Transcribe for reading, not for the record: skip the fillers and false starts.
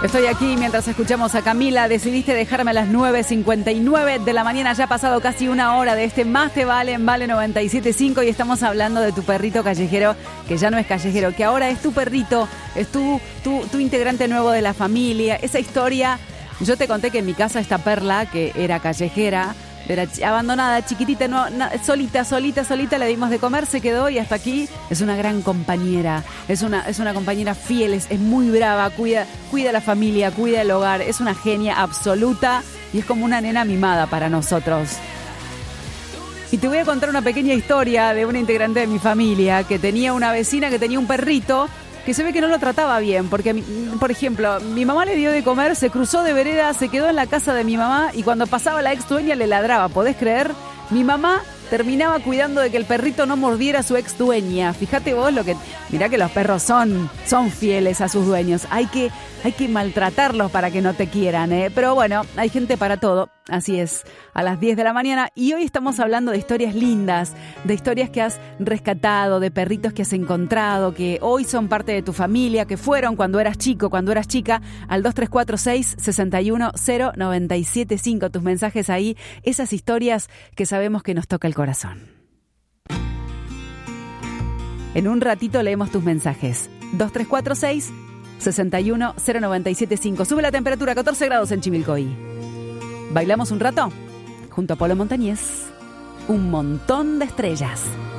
Estoy aquí mientras escuchamos a Camila. Decidiste dejarme a las 9:59 de la mañana. Ya ha pasado casi una hora de este Más Te Vale en Vale 97.5 y estamos hablando de tu perrito callejero, que ya no es callejero, que ahora es tu perrito, es tu integrante nuevo de la familia. Esa historia, yo te conté que en mi casa esta Perla, que era callejera, era abandonada, chiquitita, solita, le dimos de comer, se quedó y hasta aquí es una gran compañera. Es una compañera fiel, es muy brava, cuida la familia, cuida el hogar, es una genia absoluta y es como una nena mimada para nosotros. Y te voy a contar una pequeña historia de una integrante de mi familia que tenía una vecina que tenía un perrito que se ve que no lo trataba bien, porque, por ejemplo, mi mamá le dio de comer, se cruzó de vereda, se quedó en la casa de mi mamá y cuando pasaba la ex dueña le ladraba. ¿Podés creer? Mi mamá terminaba cuidando de que el perrito no mordiera a su ex dueña. Fíjate vos mirá que los perros son fieles a sus dueños. Hay que maltratarlos para que no te quieran, ¿eh? Pero bueno, hay gente para todo. Así es, a las 10 de la mañana. Y hoy estamos hablando de historias lindas, de historias que has rescatado, de perritos que has encontrado, que hoy son parte de tu familia, que fueron cuando eras chico, cuando eras chica, al 2346-610-975. Tus mensajes ahí, esas historias que sabemos que nos toca el corazón. En un ratito leemos tus mensajes. 2346-610-975. Sube la temperatura, 14 grados en Chivilcoy. ¿Bailamos un rato? Junto a Polo Montañés, Un Montón de Estrellas.